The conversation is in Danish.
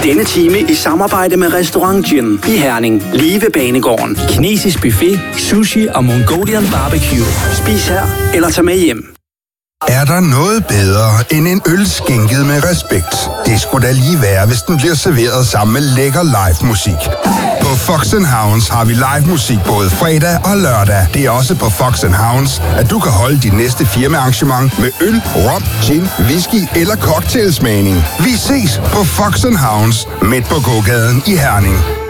Denne time i samarbejde med Restaurant Gin i Herning. Lige ved Banegården. Kinesisk buffet, sushi og Mongolian barbecue. Spis her eller tag med hjem. Er der noget bedre end en øl skænket med respekt? Det skulle da lige være, hvis den bliver serveret sammen med lækker live musik. På Fox & Hounds har vi live musik både fredag og lørdag. Det er også på Fox & Hounds, at du kan holde dit næste firmaarrangement med øl, rom, gin, whisky eller cocktailsmagning. Vi ses på Fox & Hounds midt på gågaden i Herning.